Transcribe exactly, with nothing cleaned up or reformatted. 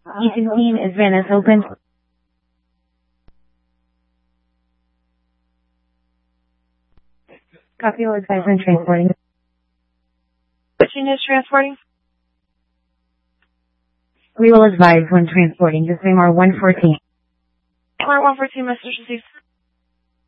Easy Clean is Venice open. Copy will advise when transporting. Which unit is transporting? We will advise when transporting. This is M R one fourteen. M R one fourteen, message received.